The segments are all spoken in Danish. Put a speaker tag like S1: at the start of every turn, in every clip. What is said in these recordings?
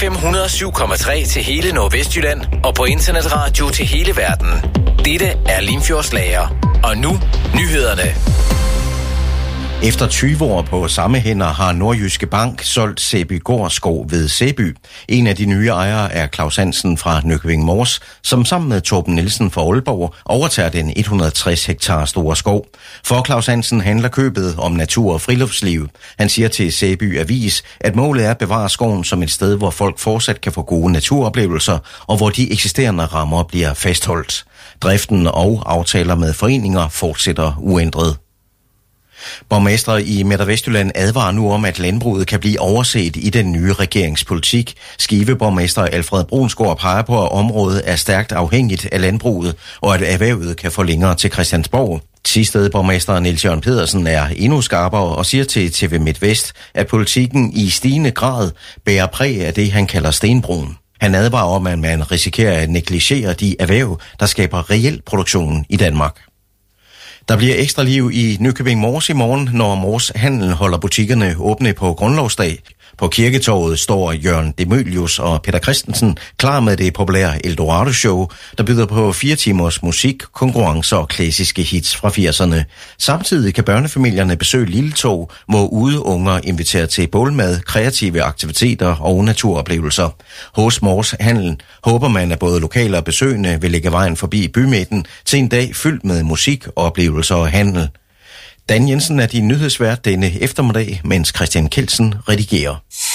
S1: FM 107,3 til hele Nordvestjylland og på internetradio til hele verden. Dette er Limfjords Lager. Og nu nyhederne.
S2: Efter 20 år på samme hænder har Nordjyske Bank solgt Sæby Gårdskov ved Sæby. En af de nye ejere er Claus Hansen fra Nykøbing Mors, som sammen med Torben Nielsen fra Aalborg overtager den 160 hektar store skov. For Claus Hansen handler købet om natur og friluftsliv. Han siger til Sæby Avis, at målet er at bevare skoven som et sted, hvor folk fortsat kan få gode naturoplevelser, og hvor de eksisterende rammer bliver fastholdt. Driften og aftaler med foreninger fortsætter uændret. Borgmestre i Midt- og Vestjylland advarer nu om, at landbruget kan blive overset i den nye regeringspolitik. Skive-borgmester Alfred Brunsgaard peger på, at området er stærkt afhængigt af landbruget, og at erhvervet kan få længere til Christiansborg. Borgmester Niels Jørgen Pedersen er endnu skarpere og siger til TV MidtVest, at politikken i stigende grad bærer præg af det, han kalder stenbroen. Han advarer om, at man risikerer at negligere de erhverv, der skaber reel produktion i Danmark. Der bliver ekstra liv i Nykøbing Mors i morgen, når Mors Handel holder butikkerne åbne på Grundlovsdag. På Kirketorvet står Jørgen Demølius og Peter Christensen klar med det populære Eldorado-show, der byder på 4 timers musik, konkurrencer og klassiske hits fra 80'erne. Samtidig kan børnefamilierne besøge Lille Tog, hvor udeunger inviterer til bålmad, kreative aktiviteter og naturoplevelser. Hos Mors Handel håber man, at både lokale og besøgende vil lægge vejen forbi bymidten til en dag fyldt med musik, oplevelser og handel. Dan Jensen er din nyhedsvært denne eftermiddag, mens Christian Kelsen redigerer.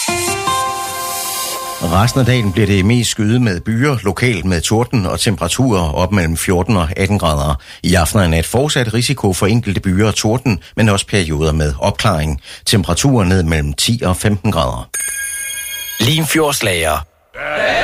S2: Resten af dagen bliver det mest skyet med byer, lokalt med torden og temperaturer op mellem 14 og 18 grader. I aften er nat fortsat risiko for enkelte byer og torden, men også perioder med opklaring. Temperaturer ned mellem 10 og 15 grader.
S1: Limfjords Lager.